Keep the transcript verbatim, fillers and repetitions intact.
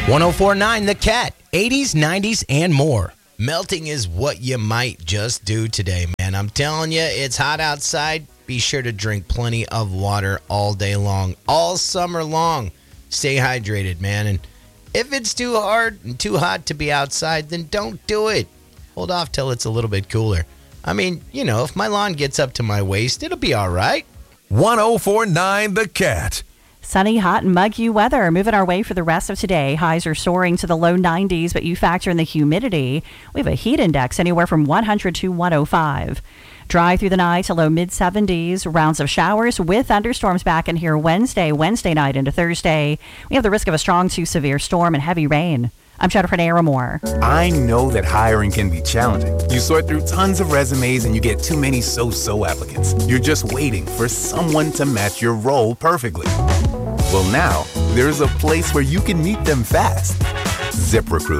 one oh four point nine The Cat, eighties, nineties, and more. Melting is what you might just do today, man. I'm telling you, it's hot outside. Be sure to drink plenty of water all day long, all summer long. Stay hydrated, man. And if it's too hard and too hot to be outside, then don't do it. Hold off till it's a little bit cooler. I mean, you know, if my lawn gets up to my waist, it'll be all right. one oh four point nine The Cat. Sunny, hot, and muggy weather. Moving our way for the rest of today. Highs are soaring to the low nineties, but you factor in the humidity. We have a heat index anywhere from one hundred to one oh five. Dry through the night to low mid-seventies. Rounds of showers with thunderstorms back in here Wednesday, Wednesday night into Thursday. We have the risk of a strong to severe storm and heavy rain. I'm Jennifer Aramore. I know that hiring can be challenging. You sort through tons of resumes and you get too many so-so applicants. You're just waiting for someone to match your role perfectly. Well, now, there's a place where you can meet them fast. ZipRecruiter.